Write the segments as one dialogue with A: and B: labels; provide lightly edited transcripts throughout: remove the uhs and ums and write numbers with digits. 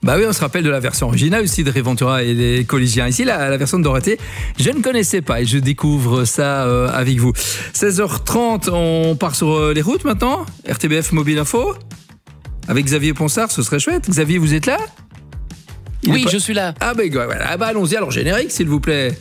A: Bah oui, on se rappelle de la version originale aussi de Ray Ventura et les collégiens. Ici, la version de Dorothée, je ne connaissais pas et je découvre ça avec vous. 16h30, on part sur les routes maintenant. RTBF Mobile Info. Avec Xavier Ponsard, ce serait chouette. Xavier, vous êtes là ?
B: Oui, je suis là.
A: Ah voilà. Ah bah allons-y, alors générique s'il vous plaît.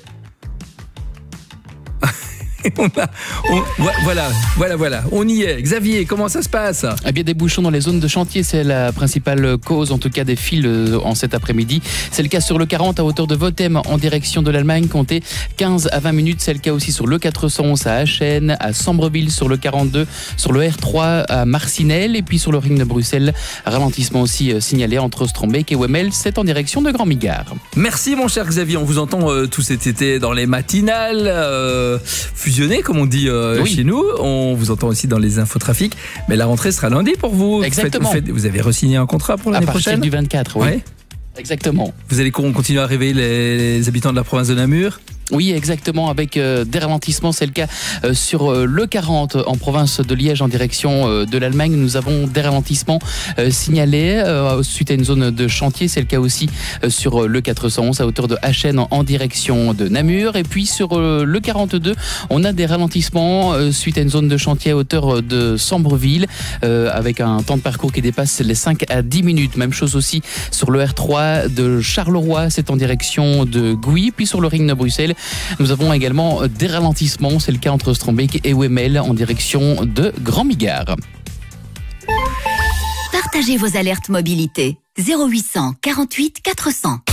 A: Voilà, on y est. Xavier, comment ça se passe ?
B: Eh bien, des bouchons dans les zones de chantier, c'est la principale cause, en tout cas des files en cet après-midi. C'est le cas sur le 40 à hauteur de Vothème en direction de l'Allemagne, comptez 15 à 20 minutes. C'est le cas aussi sur le 411 à Achen, à Sambreville sur le 42, sur le R3 à Marcinelle et puis sur le ring de Bruxelles. Ralentissement aussi signalé entre Strombeek et Wemmel, c'est en direction de Grand-Migard.
A: Merci mon cher Xavier, on vous entend tout cet été dans les matinales. Fusionné, comme on dit chez nous. On vous entend aussi dans les infotrafics. Mais la rentrée sera lundi pour vous.
B: Exactement.
A: Vous avez re-signé un contrat pour l'année prochaine ?
B: À partir du 24, oui.
A: Ouais.
B: Exactement.
A: Vous allez continuer à réveiller les habitants de la province de Namur ?
B: Oui, exactement, avec des ralentissements. C'est le cas sur le 40 en province de Liège en direction de l'Allemagne. Nous avons des ralentissements signalés suite à une zone de chantier. C'est le cas aussi sur le 411 à hauteur de Achen en direction de Namur. Et puis sur le 42, on a des ralentissements suite à une zone de chantier à hauteur de Sambreville avec un temps de parcours qui dépasse les 5 à 10 minutes. Même chose aussi sur le R3 de Charleroi, c'est en direction de Gouy. Puis sur le ring de Bruxelles, nous avons également des ralentissements. C'est le cas entre Strombeek et Wemmel en direction de Grand-Migard.
C: Partagez vos alertes mobilité. 0800 48 400.